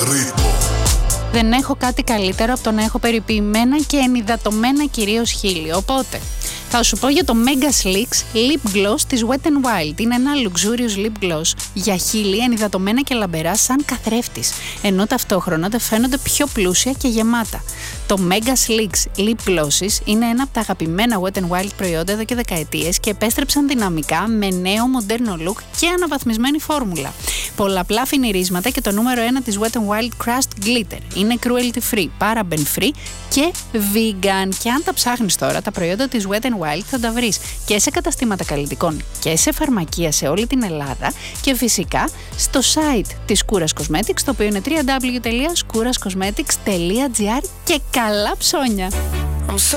Ρύθμο. Δεν έχω κάτι καλύτερο από το να έχω περιποιημένα και ενυδατωμένα κυρίως χείλη. Οπότε θα σου πω για το Mega Slicks Lip Gloss της Wet n Wild. Είναι ένα luxurious lip gloss για χείλη ενυδατωμένα και λαμπερά σαν καθρέφτης, ενώ ταυτόχρονα τα φαίνονται πιο πλούσια και γεμάτα. Το Mega Slicks Lip Glosses είναι ένα από τα αγαπημένα Wet n Wild προϊόντα εδώ και δεκαετίες και επέστρεψαν δυναμικά με νέο μοντέρνο look και αναβαθμισμένη φόρμουλα. Πολλαπλά φινιρίσματα και το νούμερο 1 της Wet n Wild Crushed Glitter. Είναι cruelty free, paraben free και vegan. Και αν τα ψάχνεις τώρα, τα προϊόντα της Wet n Wild θα τα βρεις και σε καταστήματα καλλιτικών και σε φαρμακεία σε όλη την Ελλάδα και φυσικά στο site της Kouras Cosmetics, το οποίο είναι www.kourascosmetics.gr και καλά ψώνια!